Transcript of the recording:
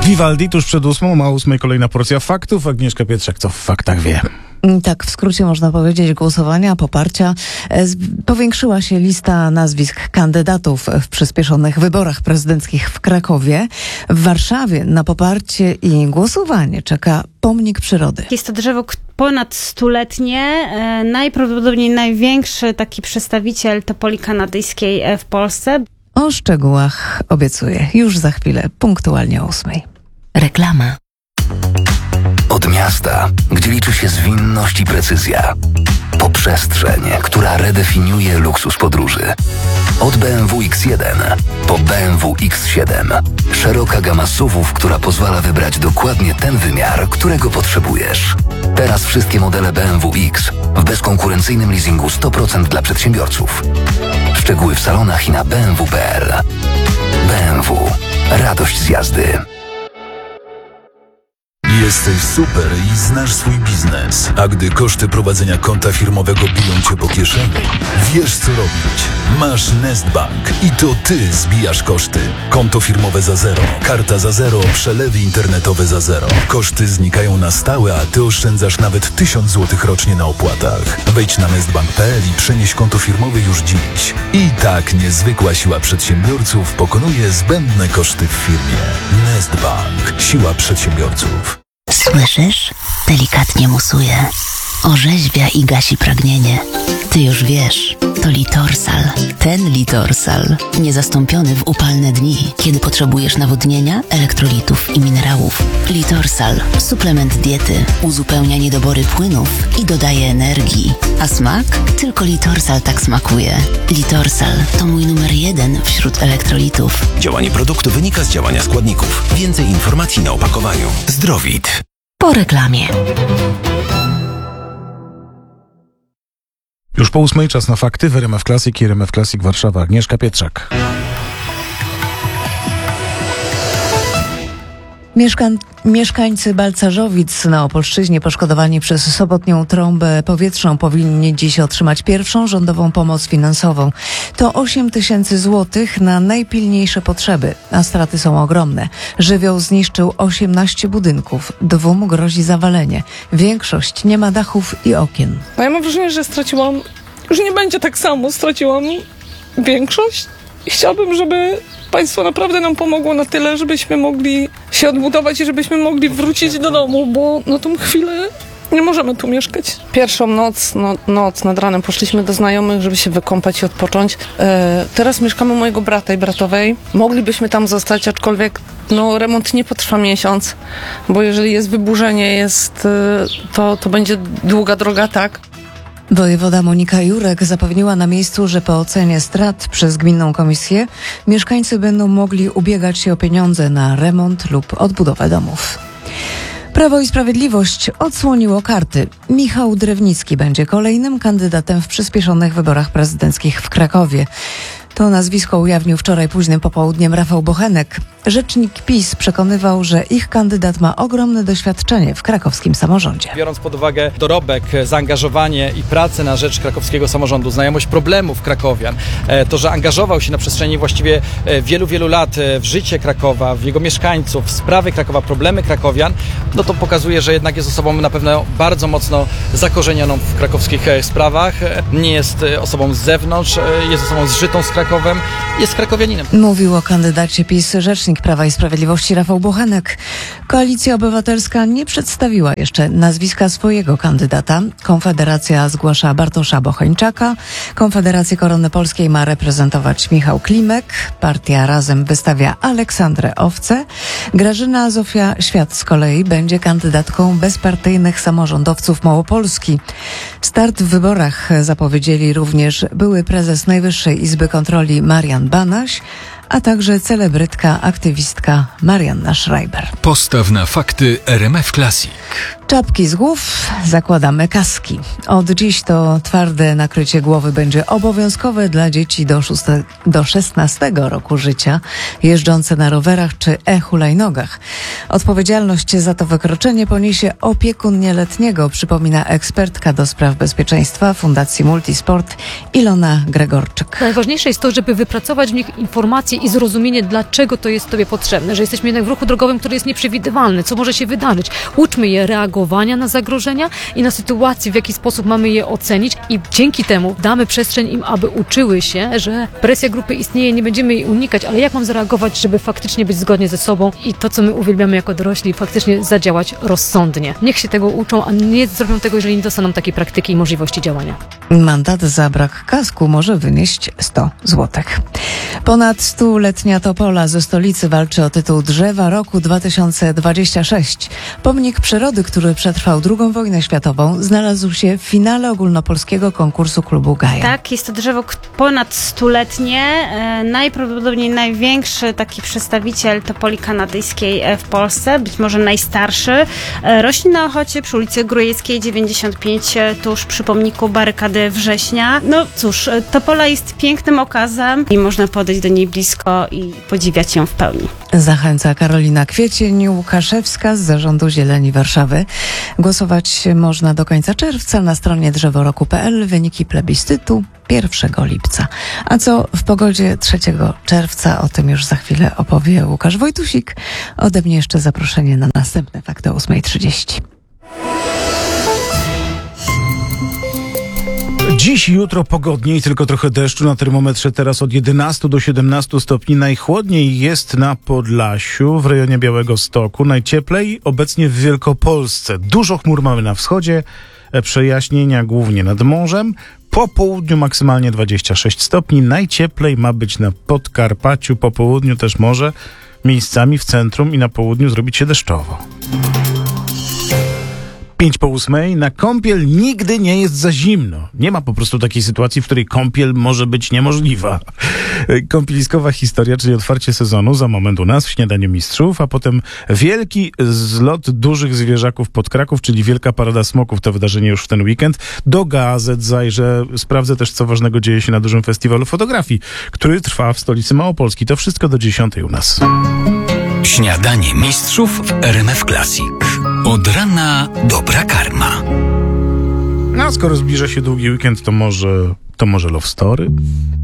Vivaldi tuż przed 8, a o 8 kolejna porcja faktów. Agnieszka Pietrzak, co w faktach wie? Tak, w skrócie można powiedzieć, głosowania, poparcia. Powiększyła się lista nazwisk kandydatów w przyspieszonych wyborach prezydenckich w Krakowie. W Warszawie na poparcie i głosowanie czeka pomnik przyrody. Jest to drzewo ponad stuletnie, najprawdopodobniej największy taki przedstawiciel topoli kanadyjskiej w Polsce. O szczegółach obiecuję już za chwilę, punktualnie o 8. Reklama. Od miasta, gdzie liczy się zwinność i precyzja, po przestrzeń, która redefiniuje luksus podróży. Od BMW X1 po BMW X7. Szeroka gama SUV-ów, która pozwala wybrać dokładnie ten wymiar, którego potrzebujesz. Teraz wszystkie modele BMW X w bezkonkurencyjnym leasingu 100% dla przedsiębiorców. Szczegóły w salonach i na bmw.pl. BMW. Radość z jazdy. Jesteś super i znasz swój biznes, a gdy koszty prowadzenia konta firmowego biją cię po kieszeni, wiesz co robić. Masz Nestbank i to ty zbijasz koszty. Konto firmowe za zero, karta za zero, przelewy internetowe za zero. Koszty znikają na stałe, a ty oszczędzasz nawet 1000 zł rocznie na opłatach. Wejdź na nestbank.pl i przenieś konto firmowe już dziś. I tak niezwykła siła przedsiębiorców pokonuje zbędne koszty w firmie. Nestbank. Siła przedsiębiorców. Słyszysz? Delikatnie musuje. Orzeźwia i gasi pragnienie. Ty już wiesz, to Litorsal. Ten Litorsal. Niezastąpiony w upalne dni, kiedy potrzebujesz nawodnienia, elektrolitów i minerałów. Litorsal. Suplement diety. Uzupełnia niedobory płynów i dodaje energii. A smak? Tylko Litorsal tak smakuje. Litorsal to mój numer 1 wśród elektrolitów. Działanie produktu wynika z działania składników. Więcej informacji na opakowaniu. Zdrowit. Po reklamie. Już po 8 czas na fakty w RMF Classic i RMF Classic Warszawa. Agnieszka Pietrzak. Mieszkańcy Balcarzowic na Opolszczyźnie poszkodowani przez sobotnią trąbę powietrzną powinni dziś otrzymać pierwszą rządową pomoc finansową. To 8 000 złotych na najpilniejsze potrzeby, a straty są ogromne. Żywioł zniszczył 18 budynków, 2 grozi zawalenie. Większość nie ma dachów i okien. Ja mam wrażenie, że straciłam, już nie będzie tak samo, straciłam większość. I chciałabym, żeby państwo naprawdę nam pomogło na tyle, żebyśmy mogli się odbudować i żebyśmy mogli wrócić do domu, bo na tą chwilę nie możemy tu mieszkać. Pierwszą noc nad ranem poszliśmy do znajomych, żeby się wykąpać i odpocząć. Teraz mieszkamy u mojego brata i bratowej. Moglibyśmy tam zostać, aczkolwiek remont nie potrwa miesiąc, bo jeżeli jest wyburzenie, to będzie długa droga, tak? Wojewoda Monika Jurek zapewniła na miejscu, że po ocenie strat przez gminną komisję mieszkańcy będą mogli ubiegać się o pieniądze na remont lub odbudowę domów. Prawo i Sprawiedliwość odsłoniło karty. Michał Drewnicki będzie kolejnym kandydatem w przyspieszonych wyborach prezydenckich w Krakowie. To nazwisko ujawnił wczoraj późnym popołudniem Rafał Bochenek. Rzecznik PiS przekonywał, że ich kandydat ma ogromne doświadczenie w krakowskim samorządzie. Biorąc pod uwagę dorobek, zaangażowanie i pracę na rzecz krakowskiego samorządu, znajomość problemów krakowian, to, że angażował się na przestrzeni właściwie wielu lat w życie Krakowa, w jego mieszkańców, w sprawy Krakowa, problemy krakowian, to pokazuje, że jednak jest osobą na pewno bardzo mocno zakorzenioną w krakowskich sprawach. Nie jest osobą z zewnątrz, jest osobą zżytą z Krakowem, jest krakowianinem. Mówił o kandydacie PiS rzecznik Prawa i Sprawiedliwości Rafał Bochenek. Koalicja Obywatelska nie przedstawiła jeszcze nazwiska swojego kandydata. Konfederacja zgłasza Bartosza Bocheńczaka. Konfederację Korony Polskiej ma reprezentować Michał Klimek. Partia Razem wystawia Aleksandrę Owcę. Grażyna Zofia Świat z kolei będzie kandydatką bezpartyjnych samorządowców Małopolski. Start w wyborach zapowiedzieli również były prezes Najwyższej Izby Kontroli Marian Banaś, a także celebrytka, aktywistka Marianna Schreiber. Postaw na fakty RMF Classic. Czapki z głów, zakładamy kaski. Od dziś to twarde nakrycie głowy będzie obowiązkowe dla dzieci do 16 roku życia, jeżdżące na rowerach czy e-hulajnogach. Odpowiedzialność za to wykroczenie poniesie opiekun nieletniego, przypomina ekspertka do spraw bezpieczeństwa Fundacji Multisport Ilona Gregorczyk. Najważniejsze jest to, żeby wypracować w nich informacje i zrozumienie, dlaczego to jest Tobie potrzebne, że jesteśmy jednak w ruchu drogowym, który jest nieprzewidywalny, co może się wydarzyć. Uczmy je reagowania na zagrożenia i na sytuacje, w jaki sposób mamy je ocenić i dzięki temu damy przestrzeń im, aby uczyły się, że presja grupy istnieje, nie będziemy jej unikać, ale jak mam zareagować, żeby faktycznie być zgodnie ze sobą i to, co my uwielbiamy jako dorośli, faktycznie zadziałać rozsądnie. Niech się tego uczą, a nie zrobią tego, jeżeli nie dostaną takiej praktyki i możliwości działania. Mandat za brak kasku może wynieść 100 zł. Ponad 100-letnia topola ze stolicy walczy o tytuł Drzewa Roku 2026. Pomnik przyrody, który przetrwał II wojnę światową, znalazł się w finale ogólnopolskiego konkursu klubu Gaja. Tak, jest to drzewo ponad 100-letnie. Najprawdopodobniej największy taki przedstawiciel topoli kanadyjskiej w Polsce, być może najstarszy. Rośnie na Ochocie przy ulicy Grujeckiej 95, tuż przy pomniku Barykady Września. No cóż, topola jest pięknym okazem i można podejść do niej blisko i podziwiać ją w pełni. Zachęca Karolina Kwiecień-Łukaszewska z Zarządu Zieleni Warszawy. Głosować można do końca czerwca na stronie drzeworoku.pl. Wyniki plebiscytu 1 lipca. A co w pogodzie 3 czerwca? O tym już za chwilę opowie Łukasz Wojtusik. Ode mnie jeszcze zaproszenie na następne Fakty o 8:30. Dziś i jutro pogodniej, tylko trochę deszczu na termometrze teraz od 11 do 17 stopni. Najchłodniej jest na Podlasiu, w rejonie Białegostoku. Najcieplej obecnie w Wielkopolsce. Dużo chmur mamy na wschodzie, przejaśnienia głównie nad morzem. Po południu maksymalnie 26 stopni. Najcieplej ma być na Podkarpaciu, po południu też może miejscami w centrum i na południu zrobić się deszczowo. 7:55 na kąpiel nigdy nie jest za zimno. Nie ma po prostu takiej sytuacji, w której kąpiel może być niemożliwa. Kąpieliskowa historia, czyli otwarcie sezonu za moment u nas w Śniadaniu Mistrzów, a potem wielki zlot dużych zwierzaków pod Kraków, czyli Wielka Parada Smoków, to wydarzenie już w ten weekend. Do gazet zajrzę, sprawdzę też, co ważnego dzieje się na dużym festiwalu fotografii, który trwa w stolicy Małopolski. To wszystko do 10:00 u nas. Śniadanie Mistrzów w RMF Classic. Od rana dobra karma. No, skoro zbliża się długi weekend, to może Love Story?